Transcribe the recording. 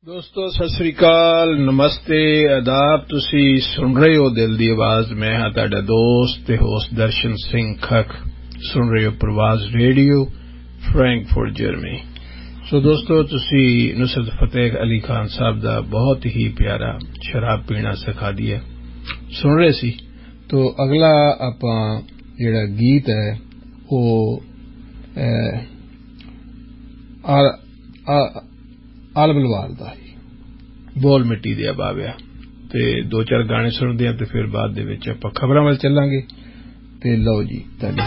ਦੋਸਤੋ ਸਤਿ ਸ੍ਰੀ ਅਕਾਲ, ਨਮਸਤੇ, ਆਦਾਬ। ਤੁਸੀਂ ਸੁਣ ਰਹੇ ਹੋ ਦਿਲ ਦੀ ਆਵਾਜ਼। ਮੈਂ ਹਾਂ ਤੁਹਾਡਾ ਦੋਸਤ ਤੇ ਹੋਸਟ ਦਰਸ਼ਨ ਸਿੰਘ ਖੱਖ। ਸੁਣ ਰਹੇ ਹੋ ਪ੍ਰਵਾਜ਼ ਰੇਡੀਓ, ਫਰੈਂਕਫਰਟ, ਜਰਮਨੀ। ਸੋ ਦੋਸਤੋ, ਤੁਸੀਂ ਨੁਸਰਤ ਫਤਿਹ ਅਲੀ ਖਾਨ ਸਾਹਿਬ ਦਾ ਬਹੁਤ ਹੀ ਪਿਆਰਾ ਸ਼ਰਾਬ ਪੀਣਾ ਸਿਖਾ ਦਿਆ ਸੁਣ ਰਹੇ ਸੀ। ਤੋ ਅਗਲਾ ਆਪਾਂ ਜਿਹੜਾ ਗੀਤ ਹੈ ਉਹ ਆਲ ਬਲਵਾਲ ਦਾ ਬੋਲ ਮਿੱਟੀ ਦੇ ਬਾਬਿਆ। ਤੇ ਦੋ ਚਾਰ ਗਾਣੇ ਸੁਣਦੇ ਹਾਂ ਤੇ ਫਿਰ ਬਾਅਦ ਦੇ ਵਿੱਚ ਆਪਾਂ ਖਬਰਾਂ ਵੱਲ ਚੱਲਾਂਗੇ। ਤੇ ਲਓ ਜੀ ਤੁਹਾਡੀ